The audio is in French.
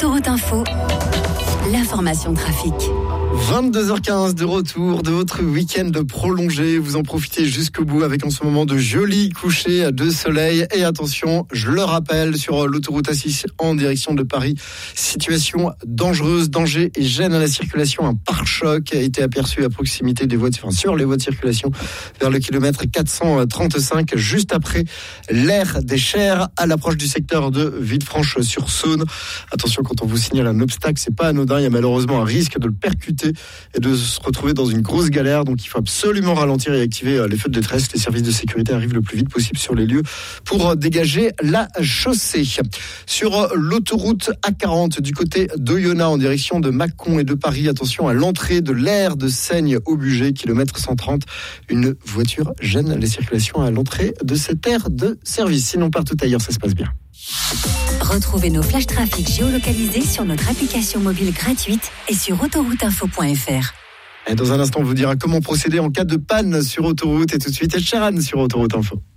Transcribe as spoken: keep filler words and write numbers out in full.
Autoroute Info, l'information trafic. vingt-deux heures quinze de retour de votre week-end prolongé. Vous en profitez jusqu'au bout avec en ce moment de jolis couchers de soleil. Et attention, je le rappelle, sur l'autoroute A six en direction de Paris, situation dangereuse, danger et gêne à la circulation. Un pare-choc a été aperçu à proximité des voies de, enfin, sur les voies de circulation vers le kilomètre quatre cent trente-cinq, juste après l'aire des Chers, à l'approche du secteur de Villefranche-sur-Saône. Attention, quand on vous signale un obstacle, c'est pas anodin. Il y a malheureusement un risque de le percuter et de se retrouver dans une grosse galère. Donc il faut absolument ralentir et activer les feux de détresse. Les services de sécurité arrivent le plus vite possible sur les lieux pour dégager la chaussée. Sur l'autoroute A quarante du côté d'Oyonnax en direction de Mâcon et de Paris, attention à l'entrée de l'aire de Seigne-au-Bugey, kilomètre cent trente. Une voiture gêne les circulations à l'entrée de cette aire de service. Sinon partout ailleurs ça se passe bien. Retrouvez nos flashs trafic géolocalisés sur notre application mobile gratuite et sur autoroute info point f r. Et dans un instant, on vous dira comment procéder en cas de panne sur autoroute. Et tout de suite, Ed Sheeran sur Autoroute Info.